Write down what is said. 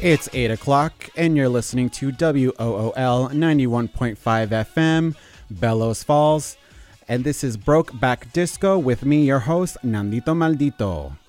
It's 8 o'clock, and you're listening to WOOL 91.5 FM, Bellows Falls. And this is Broke Back Disco with me, your host, Nandito Maldito.